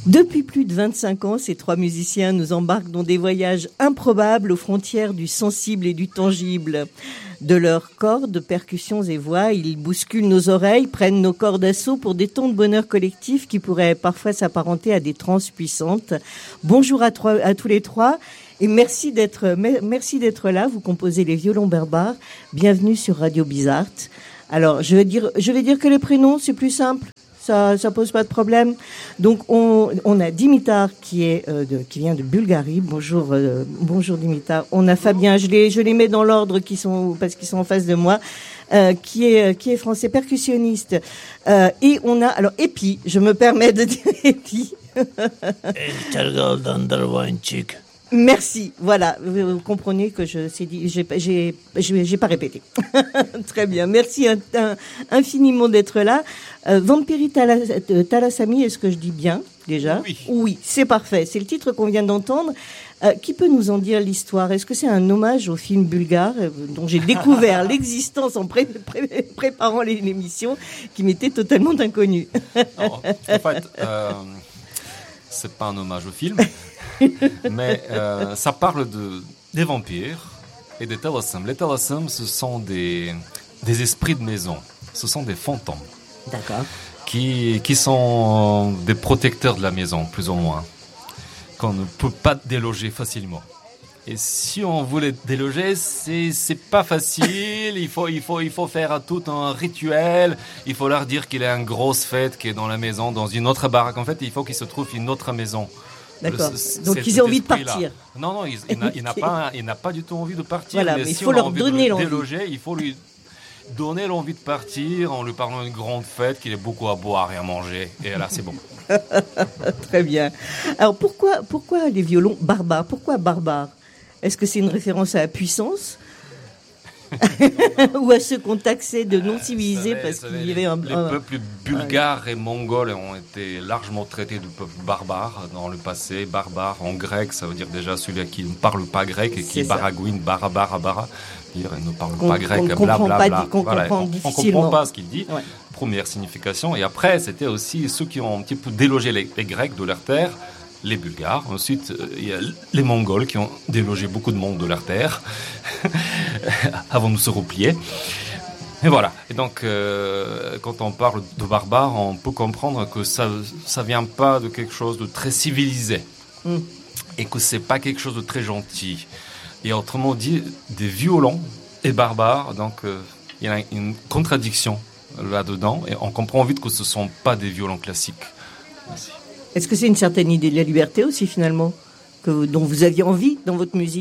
Depuis plus de 25 ans, ces trois musiciens nous embarquent dans des voyages improbables aux frontières du sensible et du tangible. De leurs cordes, percussions et voix, ils bousculent nos oreilles, prennent nos corps d'assaut pour des tons de bonheur collectif qui pourraient parfois s'apparenter à des transes puissantes. Bonjour à tous les trois et merci d'être là. Vous composez les violons barbares. Bienvenue sur Radio Bizart. Alors, je vais dire que les prénoms, c'est plus simple. Ça pose pas de problème. Donc on a Dimitar qui vient de Bulgarie. Bonjour Dimitar. On a Fabien. Je les mets dans l'ordre parce qu'ils sont en face de moi. Qui est français, percussionniste. Et on a alors Epi. Je me permets de dire Epi. Merci. Voilà, vous comprenez que j'ai pas répété. Très bien. Merci infiniment d'être là. Vampiri Thalassámi, est-ce que je dis bien déjà ? Oui, c'est parfait. C'est le titre qu'on vient d'entendre. Qui peut nous en dire l'histoire ? Est-ce que c'est un hommage au film bulgare dont j'ai découvert l'existence en préparant l'émission, qui m'était totalement inconnue ? Non, en fait, c'est pas un hommage au film. Mais ça parle des vampires et des Thalassámi. Les Thalassámi, ce sont des esprits de maison. Ce sont des fantômes. D'accord. Qui sont des protecteurs de la maison, plus ou moins. Qu'on ne peut pas déloger facilement. Et si on voulait déloger, c'est pas facile. Il faut faire tout un rituel. Il faut leur dire qu'il y a une grosse fête qui est dans la maison, dans une autre baraque. En fait, il faut qu'il se trouve une autre maison. D'accord. Donc ils ont envie de partir. Non, il n'a pas du tout envie de partir. Voilà, mais il faut leur donner l'envie. Déloger, il faut lui donner l'envie de partir en lui parlant d'une grande fête, qu'il ait beaucoup à boire et à manger. Et là, c'est bon. Très bien. Alors pourquoi les violons barbares ? Pourquoi barbares ? Est-ce que c'est une référence à la puissance ? Ou à ceux qu'on taxait de non civilisés parce qu'il y avait les peuples bulgares et mongols ont été largement traités de peuples barbares dans le passé. Barbare en grec, ça veut dire déjà celui qui ne parle pas grec et qui baragouine bara. Il ne parle pas grec, blablabla. On ne comprend pas ce qu'il dit. Ouais. Première signification. Et après, c'était aussi ceux qui ont un petit peu délogé les Grecs de leur terre. Les Bulgares. Ensuite, il y a les Mongols qui ont délogé beaucoup de monde de leur terre avant de se replier. Et voilà. Et donc, quand on parle de barbares, on peut comprendre que ça vient pas de quelque chose de très civilisé et que c'est pas quelque chose de très gentil. Et autrement dit, des violons et barbares. Donc, il y a une contradiction là-dedans et on comprend vite que ce sont pas des violons classiques. Merci. Est-ce que c'est une certaine idée de la liberté aussi, finalement, dont vous aviez envie dans votre musique ?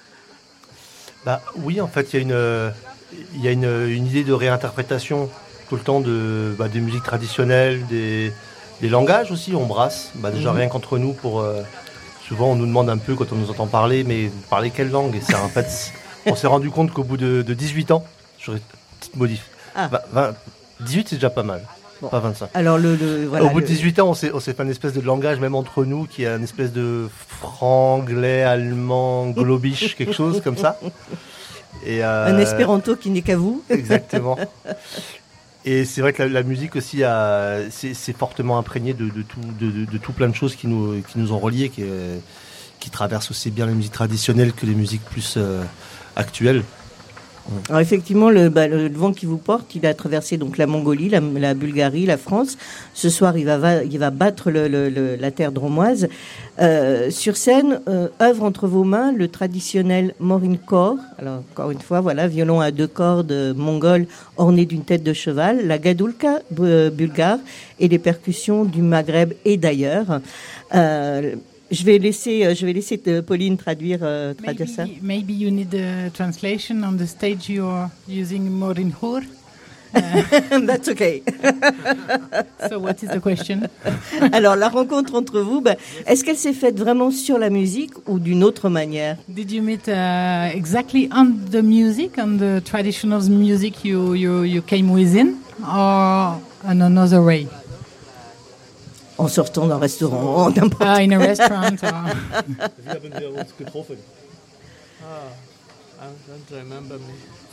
Oui, en fait, il y a une idée de réinterprétation tout le temps des musiques traditionnelles, des langages aussi, on brasse. Déjà, rien qu'entre nous, souvent on nous demande un peu, quand on nous entend parler, mais vous parlez quelle langue ? Et en fait, on s'est rendu compte qu'au bout de 18 ans, j'aurais une petite modif. 18, c'est déjà pas mal. Bon. Pas 25. Alors au bout de 18 ans, on s'est fait une espèce de langage, même entre nous, qui est une espèce de franglais, allemand, globish, quelque chose comme ça. Et un espéranto qui n'est qu'à vous. Exactement. Et c'est vrai que la musique aussi, c'est fortement imprégné de tout plein de choses qui nous ont reliés, qui traversent aussi bien les musiques traditionnelles que les musiques plus actuelles. Alors effectivement, le vent qui vous porte, il a traversé donc la Mongolie, la Bulgarie, la France. Ce soir, il va battre la terre dromoise. Sur scène, œuvre entre vos mains le traditionnel morinkhor. Alors encore une fois, voilà, violon à 2 cordes mongol orné d'une tête de cheval, la gadulka bulgare et les percussions du Maghreb et d'ailleurs. Je vais laisser Pauline traduire ça. Maybe you need a translation on the stage. You're using morinkhor. That's okay. So what is the question? Alors la rencontre entre vous, est-ce qu'elle s'est faite vraiment sur la musique ou d'une autre manière? Did you meet exactly on the music, on the traditional music you came within, or in another way? En sortant d'un restaurant, n'importe quoi. In a restaurant. Wie haben wir uns getroffen? I don't remember me.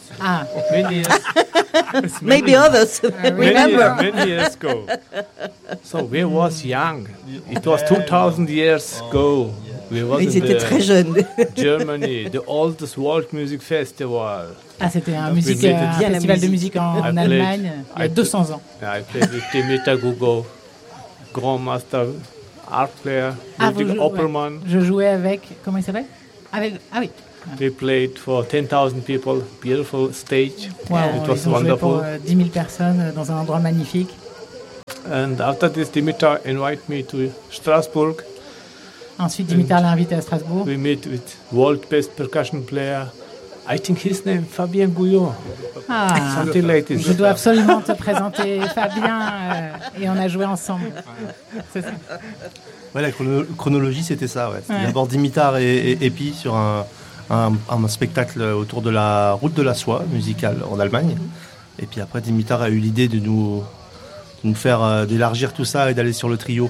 Many years. Maybe others remember. Many years ago. So we was young. It was 2000 years ago. We was Ils in étaient très jeunes. Germany, the oldest world music festival. C'était un festival de musique en Allemagne il y a 200 ans. I played with Dimitar Gugo, Grand Master, art player, Ludwig Oppermann. Je jouais avec, comment il s'appelle? Oui. We played for 10,000 people, beautiful stage. Wow, It was ils ont joué wonderful. pour 10 000 personnes dans un endroit magnifique. And after this, Dimitar invited me to Strasbourg. Ensuite, Dimitar l'a invité à Strasbourg. We met with world best percussion player. I think his name Fabien Gouillon. Something like this. Je dois absolument te présenter Fabien et on a joué ensemble. C'est ça. Ouais, la chronologie, c'était ça. Ouais. C'était d'abord Dimitar et Epi sur un spectacle autour de la route de la soie musicale en Allemagne. Et puis après, Dimitar a eu l'idée de nous faire d'élargir tout ça et d'aller sur le trio.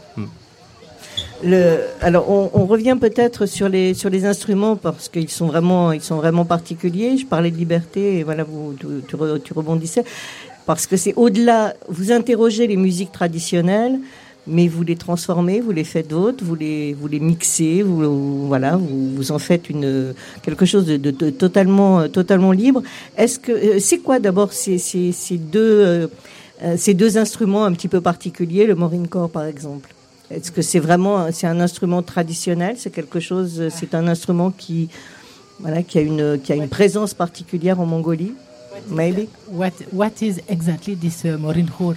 Alors, on revient peut-être sur les instruments parce qu'ils sont vraiment particuliers. Je parlais de liberté et voilà, tu rebondissais parce que c'est au-delà. Vous interrogez les musiques traditionnelles, mais vous les transformez, vous les faites vôtres, vous les mixez, vous en faites quelque chose de totalement libre. Est-ce que c'est quoi d'abord ces deux instruments un petit peu particuliers, le morincore par exemple? Est-ce que c'est un instrument traditionnel? C'est un instrument qui a une présence particulière en Mongolie? Maybe. What is exactly this morinkhor?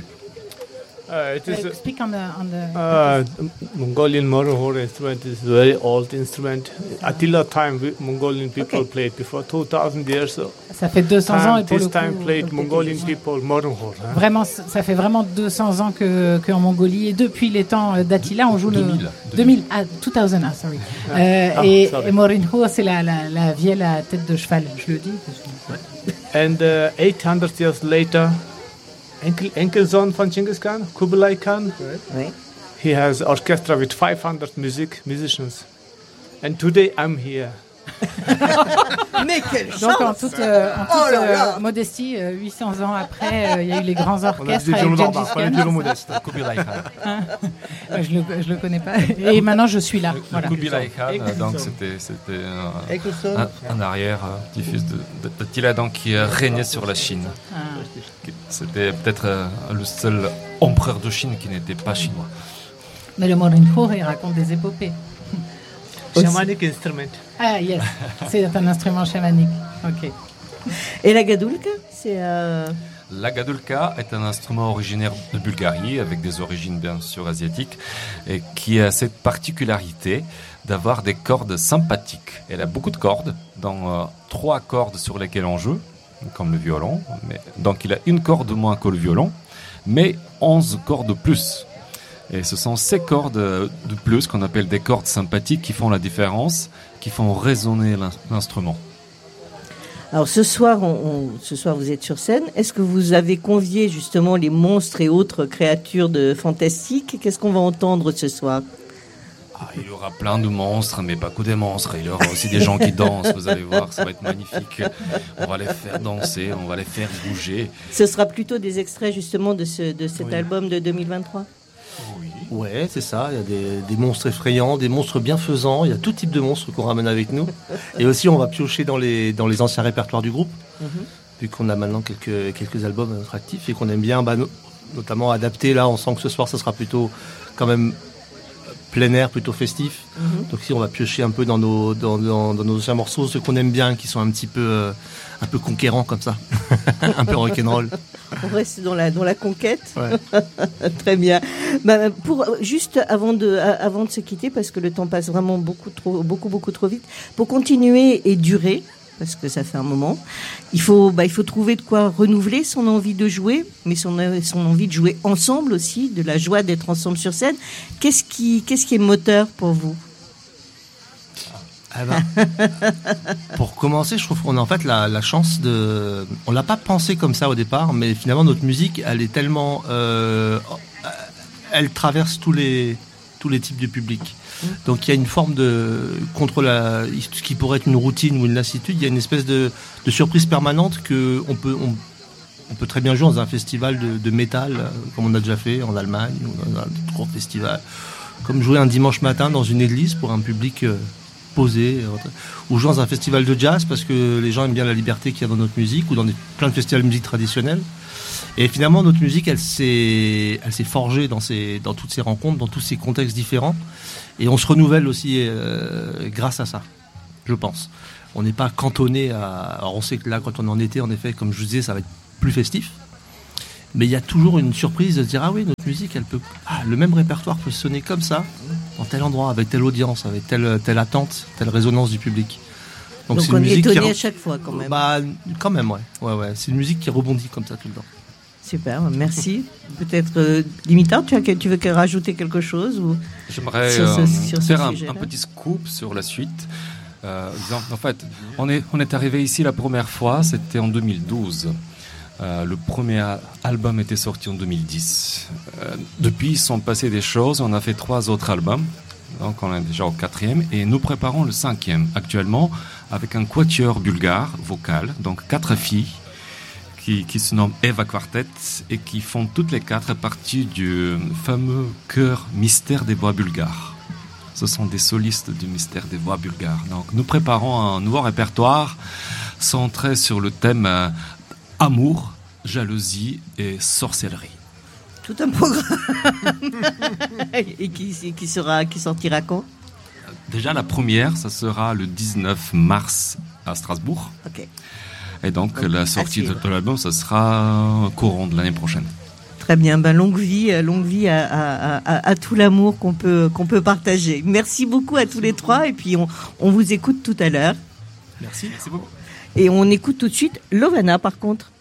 It is Speak on the Mongolian morinkhor instrument is a very old instrument. Attila time Mongolian people played before 2000 years. Ça fait 200 ans et pour le this time coup, played Mongolian people morinkhor. Vraiment, ça fait vraiment 200 ans qu'en Mongolie et depuis les temps d'Attila, on joue 2000. 2000, sorry. Et morinkhor, c'est la vielle à tête de cheval, je le dis. And 800 years later, Enkelson von Genghis Khan, Kublai Khan, he has orchestra with 500 musicians. And today I'm here. Mais quelle chance! Donc en toute modestie, 800 ans après, il y a eu les grands orchestres avec Genghis Khan. Kubilai Khan. Je le connais pas. Et maintenant je suis là. Voilà. Kubilai Khan, donc c'était un arrière-petit-fils d'Attila qui régnait sur la Chine. C'était peut-être le seul empereur de Chine qui n'était pas chinois. Mais le morinkhor, il raconte des épopées. Shamanic instrument. Ah yes, c'est un instrument chamanique. Ok. Et la gadulka, La gadulka est un instrument originaire de Bulgarie, avec des origines bien sûr asiatiques, et qui a cette particularité d'avoir des cordes sympathiques. Elle a beaucoup de cordes, dont 3 cordes sur lesquelles on joue, comme le violon. Donc il a une corde de moins que le violon, mais 11 cordes de plus. Et ce sont ces cordes de plus qu'on appelle des cordes sympathiques qui font la différence, qui font résonner l'instrument. Alors ce soir, vous êtes sur scène. Est-ce que vous avez convié justement les monstres et autres créatures fantastiques? Qu'est-ce qu'on va entendre ce soir? Il y aura plein de monstres, mais pas que des monstres. Il y aura aussi des gens qui dansent, vous allez voir, ça va être magnifique. On va les faire danser, on va les faire bouger. Ce sera plutôt des extraits justement de cet album de 2023? Oui. Ouais, c'est ça. Il y a des monstres effrayants, des monstres bienfaisants. Il y a tout type de monstres qu'on ramène avec nous. Et aussi, on va piocher dans les anciens répertoires du groupe, vu qu'on a maintenant quelques albums à notre actif et qu'on aime bien, notamment adapter. Là, on sent que ce soir, ça sera plutôt quand même plein air, plutôt festif. Donc ici, on va piocher un peu dans nos anciens morceaux, ceux qu'on aime bien, qui sont un petit peu conquérants comme ça, un peu rock'n'roll. On reste dans la conquête. Ouais. Très bien. Juste avant de se quitter, parce que le temps passe vraiment beaucoup trop vite, pour continuer et durer, parce que ça fait un moment, il faut trouver de quoi renouveler son envie de jouer, mais son envie de jouer ensemble aussi, de la joie d'être ensemble sur scène. Qu'est-ce qui est moteur pour vous? Pour commencer, je trouve qu'on a en fait la chance de... On l'a pas pensé comme ça au départ, mais finalement notre musique, elle est tellement... elle traverse tous les tous les types de publics. Donc il y a une forme contre ce qui pourrait être une routine ou une lassitude, il y a une espèce de surprise permanente que on peut très bien jouer dans un festival de métal, comme on a déjà fait en Allemagne, ou dans un gros festival, comme jouer un dimanche matin dans une église pour un public posé, ou jouer dans un festival de jazz parce que les gens aiment bien la liberté qu'il y a dans notre musique, ou dans plein de festivals de musique traditionnelle. Et finalement, notre musique, elle s'est forgée dans toutes ces rencontres, dans tous ces contextes différents. Et on se renouvelle aussi grâce à ça, je pense. On n'est pas cantonné à... Alors on sait que là, quand on est en été, en effet, comme je vous disais, ça va être plus festif. Mais il y a toujours une surprise de se dire, ah oui, notre musique, le même répertoire peut sonner comme ça, dans tel endroit, avec telle audience, avec telle attente, telle résonance du public. Donc c'est on une est musique étonné à chaque fois, quand même. Quand même, ouais. C'est une musique qui rebondit comme ça tout le temps. Super, merci. Peut-être, Dimitar, tu veux rajouter quelque chose J'aimerais faire un petit scoop sur la suite. En fait, on est arrivé ici la première fois, c'était en 2012. Le premier album était sorti en 2010. Depuis, ils sont passés des choses. On a fait 3 autres albums. Donc, on est déjà au 4e. Et nous préparons le 5e actuellement avec un quatuor bulgare vocal. Donc, 4 filles qui se nomment Eva Quartet et qui font toutes les 4 partie du fameux chœur Mystère des voix bulgares. Ce sont des solistes du Mystère des voix bulgares. Donc, nous préparons un nouveau répertoire centré sur le thème amour, jalousie et sorcellerie. Tout un programme. Et qui sortira quand? Déjà, la première, ça sera le 19 mars à Strasbourg. Ok. Et donc la sortie de l'album, ça sera courant de l'année prochaine. Très bien, longue vie à tout l'amour qu'on peut partager. Merci beaucoup à tous les 3 et puis on vous écoute tout à l'heure. Merci beaucoup. Et on écoute tout de suite Lovana par contre.